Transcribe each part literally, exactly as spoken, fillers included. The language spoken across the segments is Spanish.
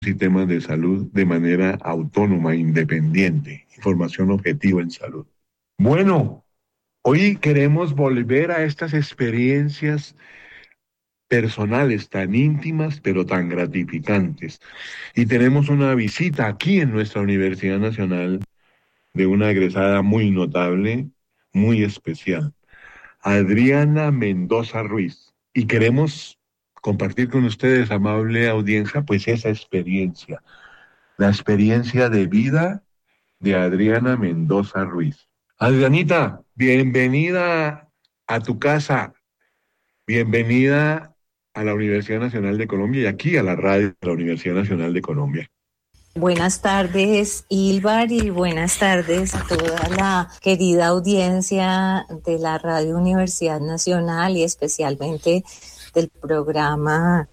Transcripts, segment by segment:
sistemas de salud de manera autónoma, independiente, información objetiva en salud. Bueno, hoy queremos volver a estas experiencias personales tan íntimas, pero tan gratificantes. Y tenemos una visita aquí en nuestra Universidad Nacional de una egresada muy notable, muy especial, Adriana Mendoza Ruiz. Y queremos compartir con ustedes, amable audiencia, pues esa experiencia, la experiencia de vida de Adriana Mendoza Ruiz. Adrianita, bienvenida a tu casa, bienvenida a la Universidad Nacional de Colombia y aquí a la radio de la Universidad Nacional de Colombia. Buenas tardes, Ilvar, y buenas tardes a toda la querida audiencia de la Radio Universidad Nacional y especialmente del programa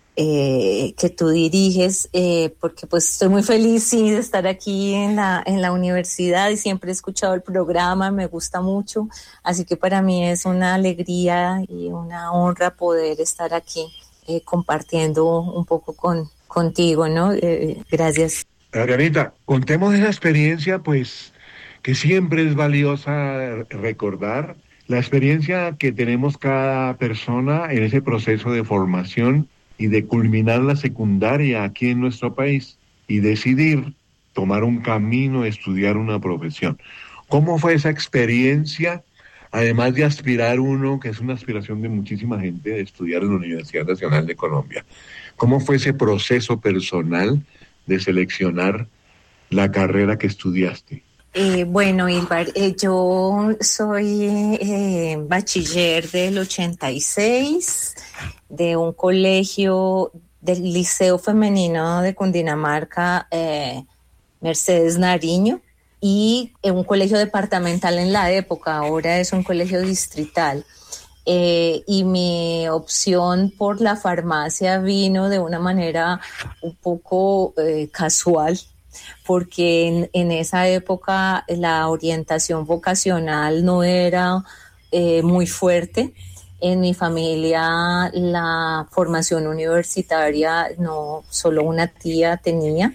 eh, que tú diriges, eh, porque pues estoy muy feliz sí, de estar aquí en la, en la universidad y siempre he escuchado el programa, me gusta mucho, así que para mí es una alegría y una honra poder estar aquí eh, compartiendo un poco con contigo, ¿no? Eh, gracias. Adrianita, contemos esa experiencia, pues, que siempre es valiosa recordar, la experiencia que tenemos cada persona en ese proceso de formación y de culminar la secundaria aquí en nuestro país y decidir tomar un camino, estudiar una profesión. ¿Cómo fue esa experiencia? Además de aspirar uno, que es una aspiración de muchísima gente, de estudiar en la Universidad Nacional de Colombia. ¿Cómo fue ese proceso personal de seleccionar la carrera que estudiaste? Eh, bueno, Ilvar, eh, yo soy eh, bachiller del ochenta y seis, de un colegio del Liceo Femenino de Cundinamarca, eh, Mercedes Nariño, y en un colegio departamental en la época, ahora es un colegio distrital. Eh, y mi opción por la farmacia vino de una manera un poco eh, casual, porque en, en esa época la orientación vocacional no era eh, muy fuerte. En mi familia la formación universitaria no, solo una tía tenía.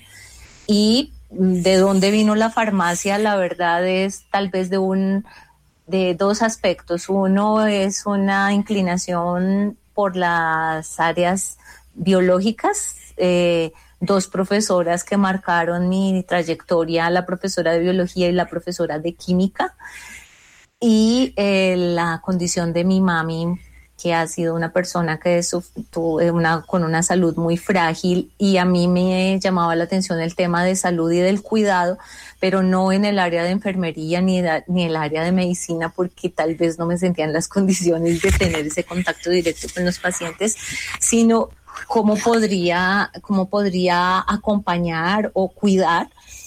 Y de dónde vino la farmacia, la verdad es tal vez de un de dos aspectos. Uno es una inclinación por las áreas biológicas, eh, dos profesoras que marcaron mi trayectoria, la profesora de biología y la profesora de química, y eh, la condición de mi mami, que ha sido una persona que tuvo una, con una salud muy frágil, y a mí me llamaba la atención el tema de salud y del cuidado, pero no en el área de enfermería ni, de, ni el área de medicina, porque tal vez no me sentía en las condiciones de tener ese contacto directo con los pacientes, sino cómo podría, cómo podría acompañar o cuidar.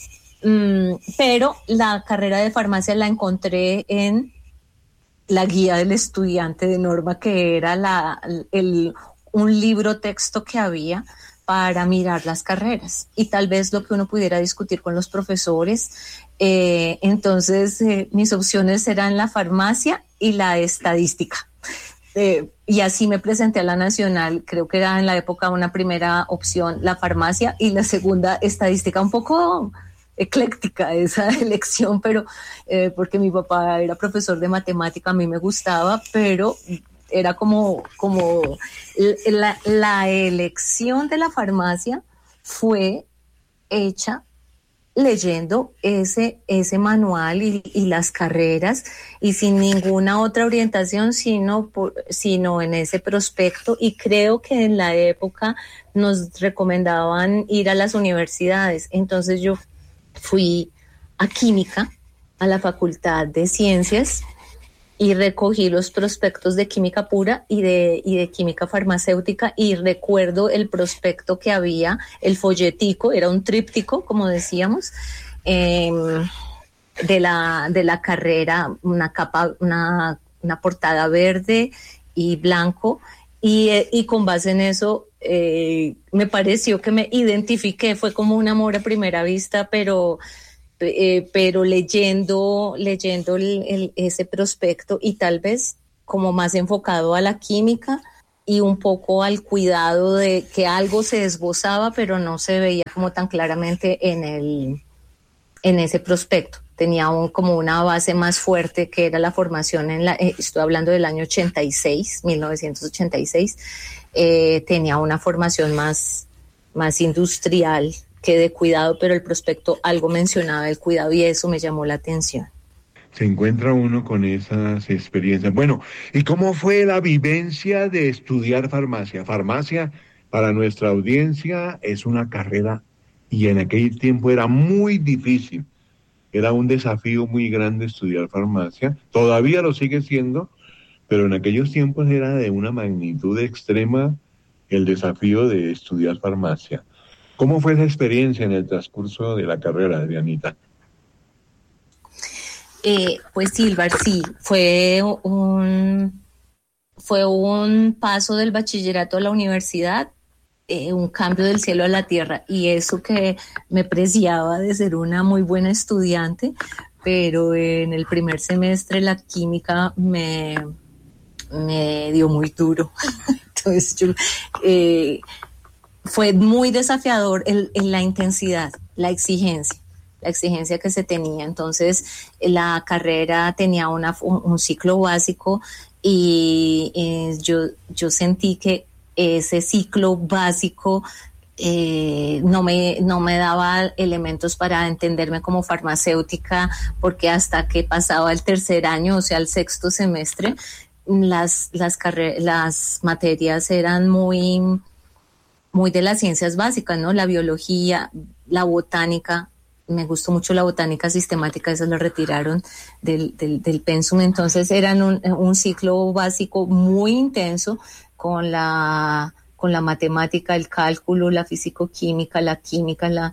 Um, pero la carrera de farmacia la encontré en la guía del estudiante de Norma, que era la, el, un libro texto que había para mirar las carreras y tal vez lo que uno pudiera discutir con los profesores. Eh, entonces, eh, mis opciones eran la farmacia y la estadística. Eh, y así me presenté a la nacional. Creo que era en la época una primera opción la farmacia y la segunda estadística, un poco ecléctica esa elección, pero eh, porque mi papá era profesor de matemática, a mí me gustaba, pero era como, como la, la elección de la farmacia fue hecha leyendo ese, ese manual y, y las carreras, y sin ninguna otra orientación sino, por, sino en ese prospecto. Y creo que en la época nos recomendaban ir a las universidades, entonces yo fui a química, a la Facultad de Ciencias, y recogí los prospectos de química pura y de, y de química farmacéutica, y recuerdo el prospecto que había, el folletico, era un tríptico, como decíamos, eh, de, la, de la carrera, una capa, una, una portada verde y blanco, y, y con base en eso eh, me pareció que me identifiqué, fue como un amor a primera vista, pero... Eh, pero leyendo, leyendo el, el, ese prospecto y tal vez como más enfocado a la química, y un poco al cuidado de que algo se esbozaba, pero no se veía como tan claramente en el, en ese prospecto. Tenía un, como una base más fuerte que era la formación en la, eh, estoy hablando del año ochenta y seis, mil novecientos ochenta y seis, eh, tenía una formación más, más industrial que de cuidado, pero el prospecto algo mencionaba el cuidado y eso me llamó la atención. Se encuentra uno con esas experiencias. Bueno, ¿y cómo fue la vivencia de estudiar farmacia? Farmacia, para nuestra audiencia, es una carrera y en aquel tiempo era muy difícil. Era un desafío muy grande estudiar farmacia. Todavía lo sigue siendo, pero en aquellos tiempos era de una magnitud extrema el desafío de estudiar farmacia. ¿Cómo fue esa experiencia en el transcurso de la carrera, Adrianita? Eh, pues Silvar, sí, fue un, fue un paso del bachillerato a la universidad, eh, un cambio del cielo a la tierra, y eso que me preciaba de ser una muy buena estudiante, pero en el primer semestre la química me, me dio muy duro. Entonces yo, eh, fue muy desafiador en, en la intensidad, la exigencia. la exigencia que se tenía. Entonces, la carrera tenía una, un, un ciclo básico y eh, yo, yo sentí que ese ciclo básico eh, no me, no me daba elementos para entenderme como farmacéutica, porque hasta que pasaba el tercer año, o sea, el sexto semestre, las, las, carre- las materias eran muy, muy de las ciencias básicas, ¿no? La biología, la botánica. Me gustó mucho la botánica sistemática, esa la retiraron del, del, del pensum, entonces eran un, un ciclo básico muy intenso con la, con la matemática, el cálculo, la físico-química, la química, la,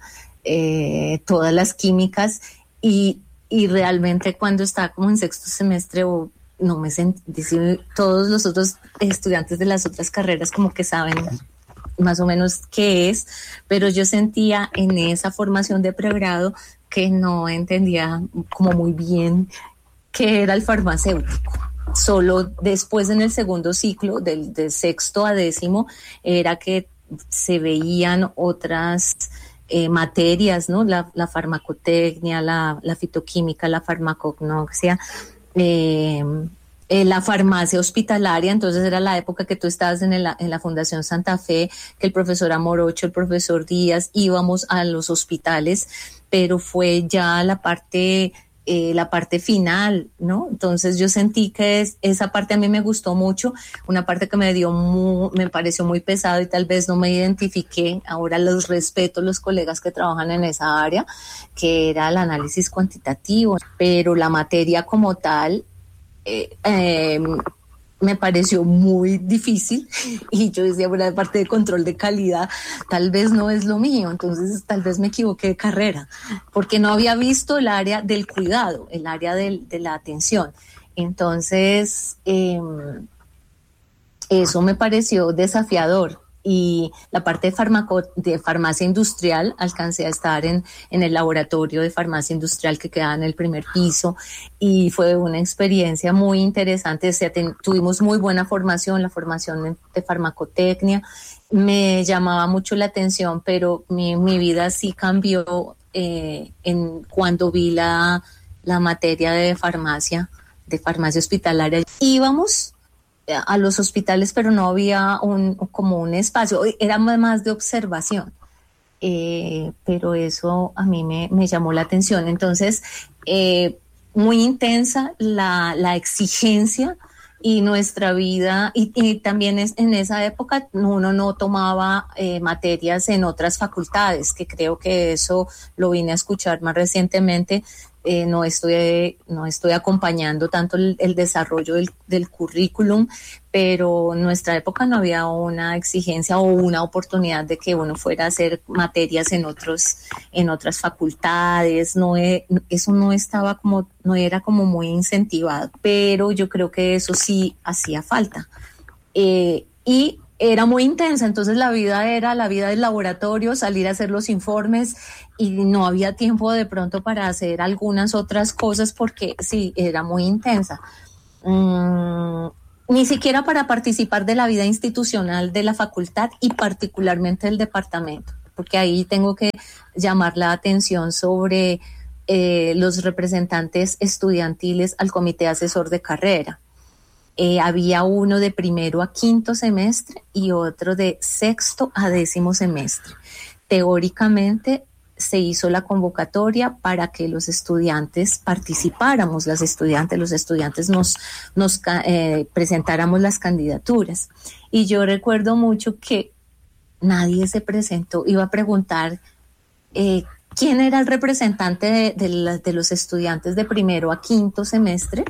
eh, todas las químicas, y, y realmente cuando estaba como en sexto semestre o no me sentí, todos los otros estudiantes de las otras carreras como que saben más o menos qué es, pero yo sentía en esa formación de pregrado que no entendía como muy bien qué era el farmacéutico. Solo después en el segundo ciclo, del, del sexto a décimo, era que se veían otras eh, materias, ¿no? La, la farmacotecnia, la, la fitoquímica, la farmacognosia, eh, Eh, la farmacia hospitalaria. Entonces era la época que tú estabas en, el, en la Fundación Santa Fe, que el profesor Amorocho, el profesor Díaz, íbamos a los hospitales, pero fue ya la parte, eh, la parte final, ¿no? Entonces yo sentí que es, esa parte a mí me gustó mucho, una parte que me dio, muy, me pareció muy pesado y tal vez no me identifiqué. Ahora los respeto, los colegas que trabajan en esa área, que era el análisis cuantitativo, pero la materia como tal, Eh, eh, me pareció muy difícil y yo decía, bueno, la parte de control de calidad tal vez no es lo mío, entonces tal vez me equivoqué de carrera, porque no había visto el área del cuidado, el área del, de la atención. Entonces, eh, eso me pareció desafiador. Y la parte de, farmaco, de farmacia industrial, alcancé a estar en, en el laboratorio de farmacia industrial que quedaba en el primer piso y fue una experiencia muy interesante. O sea, ten, tuvimos muy buena formación, la formación de farmacotecnia. Me llamaba mucho la atención, pero mi, mi vida sí cambió eh, en, cuando vi la, la materia de farmacia, de farmacia hospitalaria. Íbamos a los hospitales, pero no había un, como un espacio, era más de observación, eh, pero eso a mí me, me llamó la atención. Entonces, eh, muy intensa la, la exigencia y nuestra vida, y, y también es, en esa época uno no tomaba eh, materias en otras facultades, que creo que eso lo vine a escuchar más recientemente. Eh, no estoy no estoy acompañando tanto el, el desarrollo del, del currículum, pero en nuestra época no había una exigencia o una oportunidad de que uno fuera a hacer materias en otros en otras facultades. No es, eso no estaba como no era como muy incentivado, pero yo creo que eso sí hacía falta. Eh, y era muy intensa, entonces la vida era la vida del laboratorio, salir a hacer los informes y no había tiempo de pronto para hacer algunas otras cosas porque sí, era muy intensa. Mm, ni siquiera para participar de la vida institucional de la facultad y particularmente del departamento, porque ahí tengo que llamar la atención sobre eh, los representantes estudiantiles al comité asesor de carrera. Eh, había uno de primero a quinto semestre y otro de sexto a décimo semestre. Teóricamente se hizo la convocatoria para que los estudiantes participáramos, las estudiantes, los estudiantes nos, nos eh, presentáramos las candidaturas. Y yo recuerdo mucho que nadie se presentó. Iba a preguntar eh, quién era el representante de, de, la, de los estudiantes de primero a quinto semestre.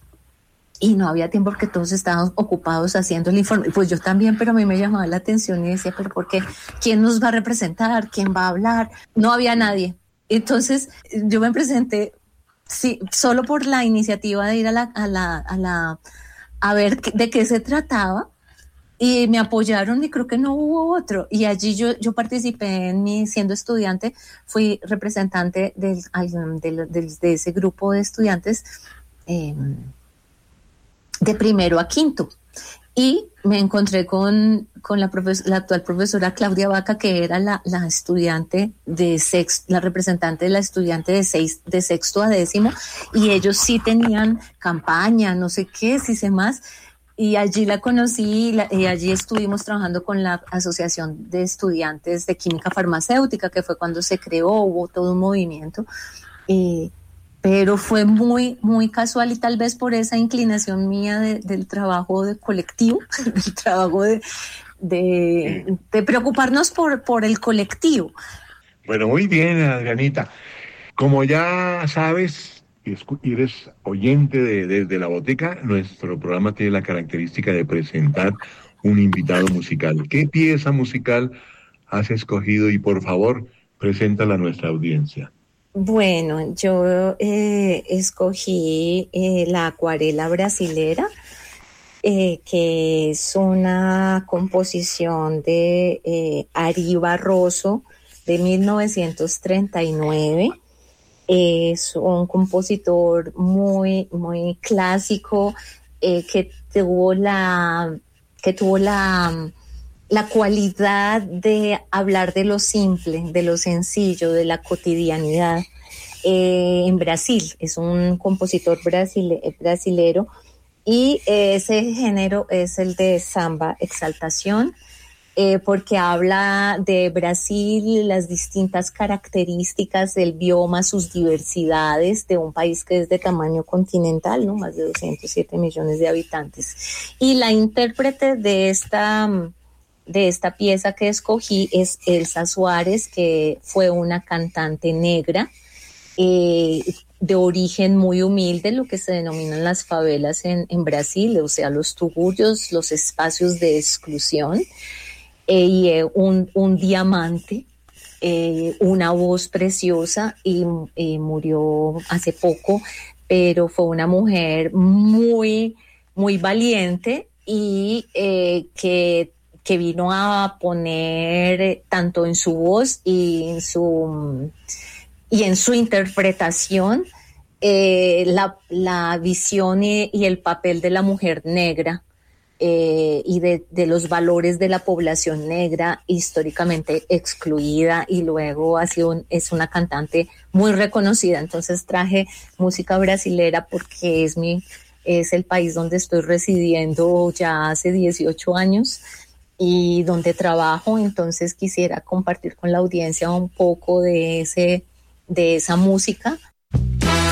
Y no había tiempo porque todos estaban ocupados haciendo el informe. Pues yo también, pero a mí me llamaba la atención y decía, pero ¿por qué? ¿Quién nos va a representar? ¿Quién va a hablar? No había nadie. Entonces yo me presenté, sí, solo por la iniciativa de ir a la, a la, a la, a ver de qué se trataba. Y me apoyaron y creo que no hubo otro. Y allí yo, yo participé en mi, siendo estudiante, fui representante del, del, del, de ese grupo de estudiantes, eh, de primero a quinto, y me encontré con, con la, profes- la actual profesora Claudia Vaca, que era la, la estudiante de sexto, la representante de la estudiante de, seis, de sexto a décimo, y ellos sí tenían campaña, no sé qué, sí sé más, y allí la conocí, y, la, y allí estuvimos trabajando con la Asociación de Estudiantes de Química Farmacéutica, que fue cuando se creó, hubo todo un movimiento, y pero fue muy, muy casual y tal vez por esa inclinación mía de, del trabajo de colectivo, del trabajo de, de, de preocuparnos por, por el colectivo. Bueno, muy bien, Adrianita. Como ya sabes, y eres oyente de, de, de La Botica, nuestro programa tiene la característica de presentar un invitado musical. ¿Qué pieza musical has escogido? Y por favor, preséntala a nuestra audiencia. Bueno, yo eh, escogí eh, la acuarela brasilera, eh, que es una composición de eh, Ari Barroso de mil novecientos treinta y nueve. Es un compositor muy, muy clásico eh, que tuvo la, que tuvo la la cualidad de hablar de lo simple, de lo sencillo, de la cotidianidad. Eh, en Brasil, es un compositor brasile, brasilero, y ese género es el de samba exaltación, eh, porque habla de Brasil, las distintas características del bioma, sus diversidades, de un país que es de tamaño continental, ¿no? Más de doscientos siete millones de habitantes. Y la intérprete de esta... de esta pieza que escogí es Elsa Suárez, que fue una cantante negra eh, de origen muy humilde, lo que se denominan las favelas en, en Brasil, o sea, los tugurios, los espacios de exclusión, eh, y eh, un, un diamante, eh, una voz preciosa, y eh, murió hace poco, pero fue una mujer muy, muy valiente y eh, que que vino a poner tanto en su voz y en su, y en su interpretación eh, la, la visión y, y el papel de la mujer negra eh, y de, de los valores de la población negra históricamente excluida, y luego ha sido un, es una cantante muy reconocida. Entonces traje música brasilera porque es, mi, es el país donde estoy residiendo ya hace dieciocho años. Y donde trabajo, entonces quisiera compartir con la audiencia un poco de ese, de esa música